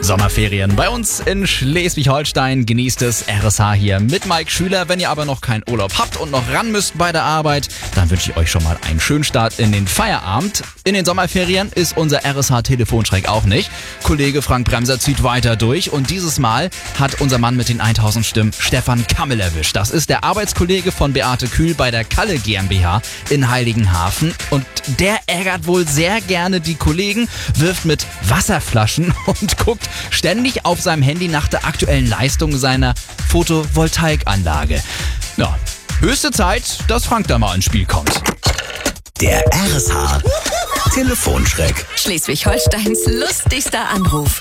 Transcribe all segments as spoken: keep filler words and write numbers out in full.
Sommerferien bei uns in Schleswig-Holstein. Genießt es, R S H hier mit Mike Schüler. Wenn ihr aber noch keinen Urlaub habt und noch ran müsst bei der Arbeit, dann wünsche ich euch schon mal einen schönen Start in den Feierabend. In den Sommerferien ist unser R S H-Telefonschreck auch nicht. Kollege Frank Bremser zieht weiter durch und dieses Mal hat unser Mann mit den tausend Stimmen Stefan Kammel erwischt. Das ist der Arbeitskollege von Beate Kühl bei der Kalle GmbH in Heiligenhafen und der ärgert wohl sehr gerne die Kollegen, wirft mit Wasserflaschen und guckt ständig auf seinem Handy nach der aktuellen Leistung seiner Photovoltaikanlage. Ja, höchste Zeit, dass Frank da mal ins Spiel kommt. Der R S H Telefonschreck. Schleswig-Holsteins lustigster Anruf.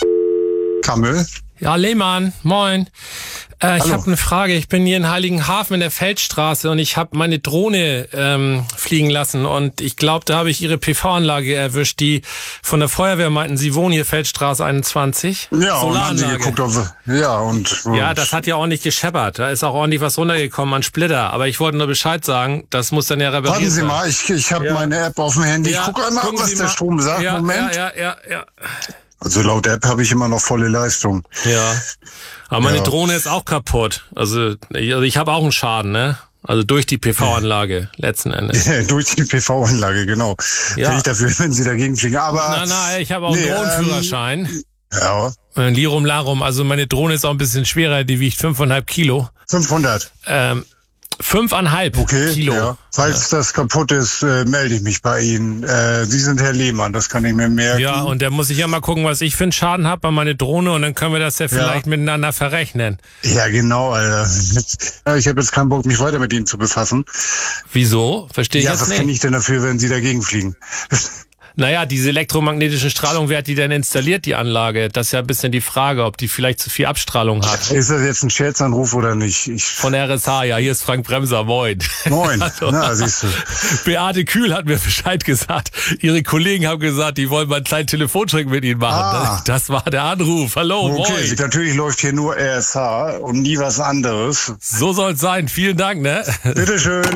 Kammel? Ja, Lehmann, moin. Äh, ich habe eine Frage. Ich bin hier in Heiligenhafen in der Feldstraße und ich habe meine Drohne ähm, fliegen lassen und ich glaube, da habe ich Ihre P V-Anlage erwischt, die von der Feuerwehr meinten, Sie wohnen hier Feldstraße einundzwanzig. Ja, und haben Sie geguckt, ob, ja, und, und... Ja, das hat ja ordentlich gescheppert. Da ist auch ordentlich was runtergekommen an Splitter. Aber ich wollte nur Bescheid sagen, das muss dann ja repariert Warten Sie sein. mal, ich, ich habe ja. meine App auf dem Handy. Ja, ich gucke einmal, was Sie der mal. Strom sagt. Ja, Moment. Ja, ja, ja, ja. Also laut App habe ich immer noch volle Leistung. Ja. Aber meine Ja. Drohne ist auch kaputt. Also ich, also ich habe auch einen Schaden, ne? Also durch die P V-Anlage letzten Endes. Ja, durch die P V-Anlage, genau. Ja. Bin ich dafür, wenn Sie dagegen fliegen. Aber Nein, nein, ich habe auch nee, einen Drohnenführerschein. Ähm, ja, Äh, Lirum Larum, also meine Drohne ist auch ein bisschen schwerer, die wiegt fünfeinhalb Kilo. fünfhundert. Ähm, fünfeinhalb Okay, Kilo. ja. Falls das kaputt ist, äh, melde ich mich bei Ihnen. Äh, Sie sind Herr Lehmann, das kann ich mir merken. Ja, und da muss ich ja mal gucken, was ich für einen Schaden habe bei meiner Drohne und dann können wir das ja vielleicht miteinander verrechnen. Ja, genau, Alter. Ja, ich habe jetzt keinen Bock, mich weiter mit Ihnen zu befassen. Wieso? Verstehe ich Ja, jetzt was nicht. kann ich denn dafür, wenn Sie dagegen fliegen? Naja, diese elektromagnetischen Strahlung, wer hat die denn installiert, die Anlage? Das ist ja ein bisschen die Frage, ob die vielleicht zu viel Abstrahlung hat. Ist das jetzt ein Scherzanruf oder nicht? Ich Von R S H, ja, hier ist Frank Bremser, moin. Moin, Hallo. na, siehst du. Beate Kühl hat mir Bescheid gesagt. Ihre Kollegen haben gesagt, die wollen mal einen kleinen Telefonschreck mit Ihnen machen. Ah. Das war der Anruf. Hallo, Okay, moin. natürlich läuft hier nur R S H und nie was anderes. So soll's sein. Vielen Dank, ne? Bitteschön.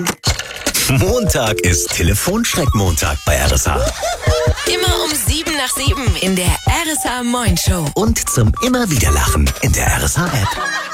Montag ist Telefonschreck-Montag bei R S H. Immer um sieben nach sieben in der R S H Moin Show. Und zum immer wieder Lachen in der R S H-App.